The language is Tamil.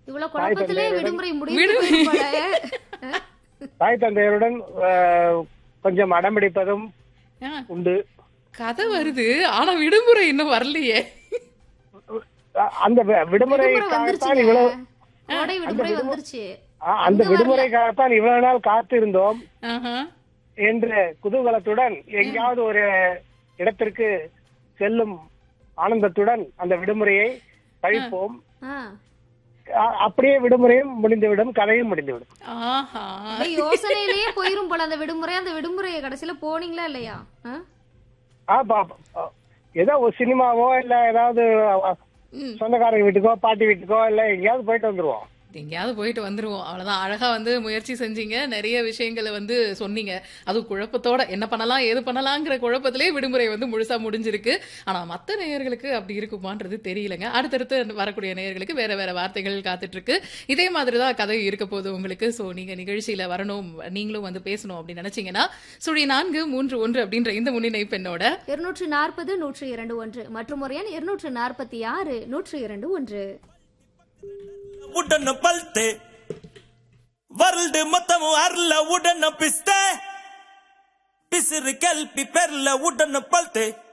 இவ்வளவு தாய் குழப்பத்திலே தந்தையருடன் விடுமுறை முடிந்து போயிரும் போல. அஹ், தாய் தந்தையருடன் கொஞ்சம் அடம்பிடிப்பதும் ஆ, உண்டு. கதை வருது ஆனா விடுமுறை இன்னும் வரலையே. அந்த விடுமுறை விடுமுறைக்காகத்தான் வந்துருச்சுங்க. இவ்வளவு கோடை விடுமுறை வந்துருச்சு. அந்த அங்க வரல. விடுமுறைக்காகத்தான் இவ்வளவு நாள் காத்திருந்தோம் ஆஹா. என்ற குதூகலத்துடன் எங்கேயாவது ஒரு இடத்திற்கு செல்லும் ஆனந்தத்துடன் அந்த விடுமுறையை கழிப்போம். ஆ. அப்படியே விடுமுறையும் முடிந்துவிடும், கதையும் முடிந்துவிடும். ஆஹா. அப்படியே யோசனையிலேயே போயிரும் போல அந்த விடுமுறை. அந்த விடுமுறையை கடைசியில போனீங்களா இல்லையா? ஏதோ ஒரு சினிமாவோ இல்ல ஏதாவது ம். சொந்தக்காரங்க வீட்டுக்கோ பாட்டி வீட்டுக்கோ இல்ல எங்கேயாவது போயிட்டு வந்துருவோம். எங்கேயாவது போயிட்டு வந்துருவோம், அவ்வளவுதான். அழகா வந்து முயற்சி செஞ்சீங்க, நிறைய விஷயங்களை வந்து சொன்னீங்க. அது குழப்பத்தோட என்ன பண்ணலாம் ஏது பண்ணலாங்கிற குழப்பத்திலே விடுமுறை வந்து முழுசா முடிஞ்சிருக்கு. ஆனா மத்த நேயர்களுக்கு அப்படி இருக்குமான்றது தெரியலங்க. அடுத்தடுத்து வரக்கூடிய நேயர்களுக்கு வேற வேற வார்த்தைகள் காத்துட்டு இருக்கு. இதே மாதிரிதான் கதை இருக்க போகுது உங்களுக்கு. சோ நீங்க நிகழ்ச்சியில வரணும், நீங்களும் வந்து பேசணும் அப்படின்னு நினைச்சீங்கன்னா 0431 அப்படின்ற இந்த முன்னிணைப்பு என்னோட 240 102 மற்றும் ஒரு எண் 246 102. உடன பல்தே வருல்டு மொத்தமும் அருள உடன பிஸ்தே பிசிறு கல்பி பெர்ல உடன பல்தே